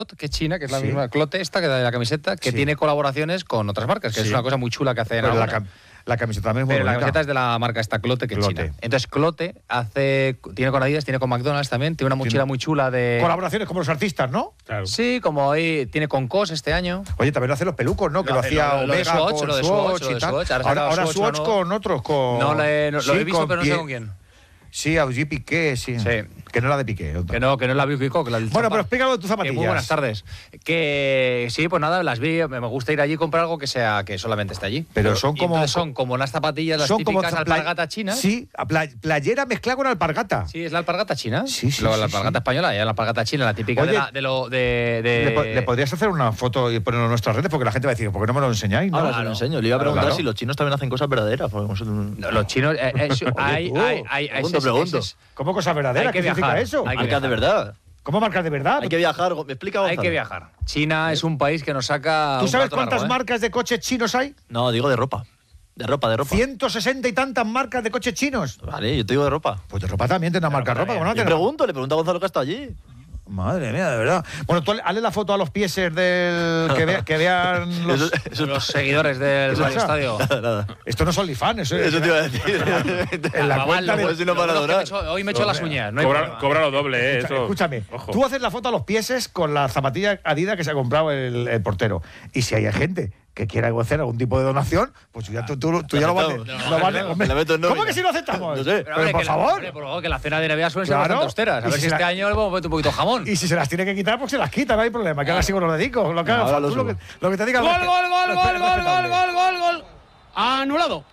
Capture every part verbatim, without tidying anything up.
que es china, que es la Sí. misma Clote esta que da de la camiseta, que Sí. tiene colaboraciones con otras marcas, que Sí. es una cosa muy chula que hacen Pero la, ahora. cam- la camiseta también es muy Pero la bonita. camiseta es de la marca esta Clote, que es Clote. china. Entonces Clote hace, tiene con Adidas, tiene con McDonald's también, tiene una mochila Tiene- muy chula de... Colaboraciones como los artistas, ¿no? Claro. Sí, como hoy tiene con C O S este año. Oye, también lo hacen los pelucos, ¿no? Que Lo lo, hace- hacía lo- lo de Omega Swatch, con lo de Swatch Swatch, lo y de tal. Swatch. Ahora Ahora, saca ahora Swatch, Swatch ¿no? con otros, con... No le- no- lo Sí, he visto, con pero no sé Pie- con quién. Sí, Augie Piqué, sí. Sí. Que no la de Piqué. otra. Que no, que no es la Beauty Co, que la del Bueno, champán. pero explícalo de tus Que zapatillas. muy buenas tardes. Que sí, pues nada, las vi, me me gusta ir allí y comprar algo que sea que solamente esté allí. Pero son y como- entonces son como las zapatillas, las Son como típicas za- pla- alpargata chinas. Sí, a pla- playera mezclada con alpargata. Sí, es la alpargata china. Sí, sí, Luego sí, la alpargata sí. española, ya la alpargata china, la típica Oye, de, la, de lo de, de- ¿Le, po- le podrías hacer una foto y ponerlo en nuestras redes? Porque la gente va a decir, ¿por qué no me lo enseñáis? ¿no? Ahora se lo enseño. Le iba a preguntar Claro. si los chinos también hacen cosas verdaderas. Porque nosotros- No, los chinos. eh, eh, eso- hay, tú. hay, hay, hay, Pregunto, ese- pregunto. ese- ¿Cómo cosa verdadera? Hay que ¿Qué significa viajar, eso? hay que Marcas de viajar. verdad. ¿Cómo marcas de verdad? Hay que viajar. ¿Me explica Hay Gonzalo? que viajar. China es un país que nos saca. ¿Tú un sabes rato cuántas largo, ¿eh? marcas de coches chinos hay? No, digo de ropa. De ropa, de ropa. ciento sesenta y tantas marcas de coches chinos. Vale, yo te digo de ropa. Pues de ropa también tiene una marca de ropa. ¿Cómo no Le tiene? pregunto, le pregunto a Gonzalo que está allí. Madre mía, de verdad. Bueno, tú hazle la foto a los pieses del que, vea- que vean los... Eso, eso, Los seguidores del ¿Qué Radio pasa? Estadio. nada, nada. Esto no son OnlyFans, eso es... Eso te iba a decir. En la Babal, cuenta de- lo- Pues si no para lo bueno adorar. es que me he hecho- Hoy me he hecho las uñas. No hay Cobra, problema. cobra lo doble, ¿eh? Escucha- Eso. Escúchame, Ojo. tú haces la foto a los pieses con la zapatilla Adidas que se ha comprado el, el portero. Y si hay gente que quiera hacer algún tipo de donación, pues ya tú, tú- tú ya lo vas a... aceptamos. lo vas a- No, hombre, la meto en ¿Cómo nómina. que si lo aceptamos? No sé. Pero, Pero, hombre, por que la- favor. hombre, por favor, que la cena de Navidad suelen ser Claro. bastante austeras. A Y ver si si la- este año le vamos a meter un poquito jamón. Y si se las tiene que quitar, pues se las quita, no hay problema. Que ahora sí con los dedicos. Lo que, haga ahora falta, lo tú lo, subo. que, lo que te diga. Gol, respe- gol, gol, respe- gol, gol, gol, respetable. gol, gol, gol. Anulado.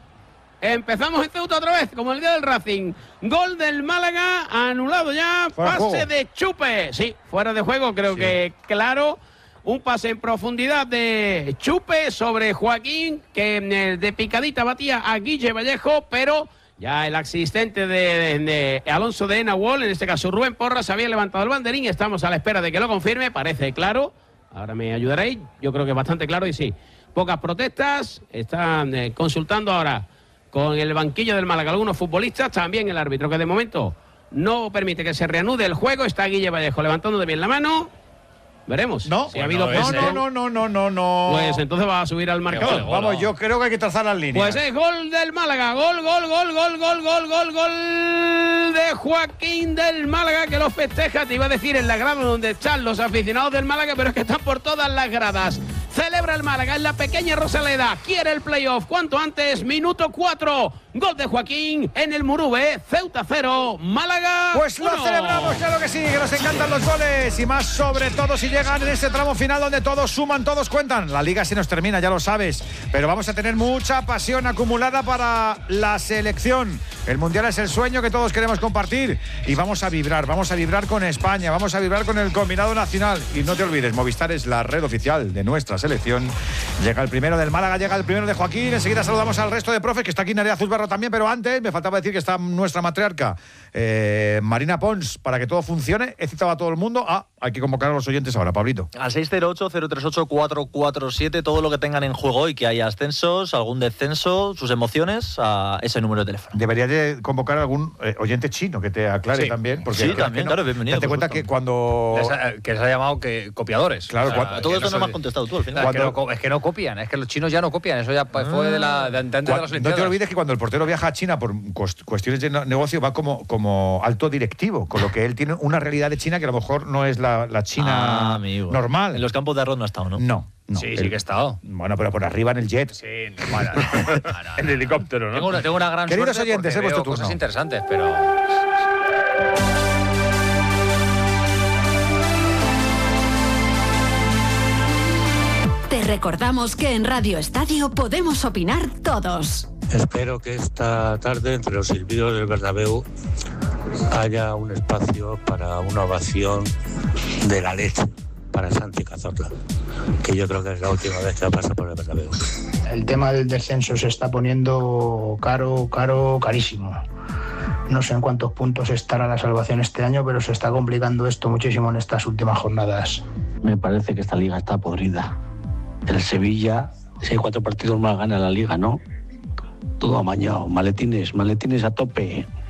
Empezamos en Ceuta otra vez, como el día del Racing. Gol del Málaga, anulado ya. Fuera de Pase juego. de Chupe. Sí, fuera de juego, creo que claro. Un pase en profundidad de Chupe sobre Joaquín, que eh, de picadita batía a Guille Vallejo, pero ya el asistente de, de- de Alonso de Nahuel, en este caso Rubén Porras, había levantado el banderín. Estamos a la espera de que lo confirme. Parece claro. Ahora me ayudaréis. Yo creo que es bastante claro y sí. Pocas protestas. Están eh, consultando ahora con el banquillo del Málaga algunos futbolistas, también el árbitro, que de momento no permite que se reanude el juego. Está Guille Vallejo levantando de bien la mano. Veremos. No, si ha bueno, habido no, pase. no, no, no, no, no, no. Pues entonces va a subir al marcador. gol, gol. Vamos, yo creo que hay que trazar las líneas. Pues es gol del Málaga, gol, gol, gol, gol, gol, gol, gol, gol de Joaquín del Málaga, que lo festeja, te iba a decir, en la grada donde están los aficionados del Málaga, pero es que están por todas las gradas. Celebra el Málaga en la pequeña Rosaleda, quiere el playoff cuanto antes, minuto cuatro, gol de Joaquín en el Murube, Ceuta cero, Málaga Pues lo uno. celebramos, claro que sí, que nos encantan los goles y más sobre todo si llegan en ese tramo final donde todos suman, todos cuentan. La liga se nos termina, ya lo sabes, pero vamos a tener mucha pasión acumulada para la selección. El Mundial es el sueño que todos queremos compartir y vamos a vibrar, vamos a vibrar con España, vamos a vibrar con el combinado nacional. Y no te olvides, Movistar es la red oficial de nuestra selección. Llega el primero del Málaga, llega el primero de Joaquín, enseguida saludamos al resto de profes, que está aquí Nerea Zuzbarro también, pero antes me faltaba decir que está nuestra matriarca, eh, Marina Pons, para que todo funcione. He citado a todo el mundo. Ah, hay que convocar a los oyentes ahora, Pablito. Al seis cero ocho, cero tres ocho, cuatro cuatro siete, todo lo que tengan en juego y que haya ascensos, algún descenso, sus emociones, a ese número de teléfono. Debería de convocar a algún eh, oyente chino que te aclare Sí. también. Porque Sí, es que también, no- claro, bienvenido, Date por cuenta supuesto. que cuando... Les ha- que les ha llamado que copiadores. Claro, O sea, cuando- A todo que esto no se- me has contestado tú al final. Es que, Cuando- no, co- es que no copian, es que los chinos ya no copian, eso ya pa- fue de la de antes de Cuando- las no Olimpiadas. te olvides que cuando el portero viaja a China por cuest- cuestiones de no- negocio va como, como alto directivo, con lo que él tiene una realidad de China que a lo mejor no es la, la China Ah, amigo. normal. En los campos de arroz no ha estado, ¿no? No, no. Sí, Él- sí que he estado. Bueno, pero por arriba en el jet. Sí, bueno, no, no, no, no. En helicóptero, ¿no? Tengo una, tengo una gran Queridos suerte oyentes, porque es vuestro veo cosas turno. interesantes, pero... Te recordamos que en Radio Estadio podemos opinar todos. Espero que esta tarde, entre los silbidos del Bernabéu, haya un espacio para una ovación de la leche para Santi Cazorla, que yo creo que es la última vez que va a pasar por el Bernabéu. El tema del descenso se está poniendo caro, caro, carísimo. No sé en cuántos puntos estará la salvación este año, pero se está complicando esto muchísimo en estas últimas jornadas. Me parece que esta liga está podrida. El Sevilla, si hay cuatro partidos más, gana la liga, ¿no? Todo amañado, maletines, maletines a tope.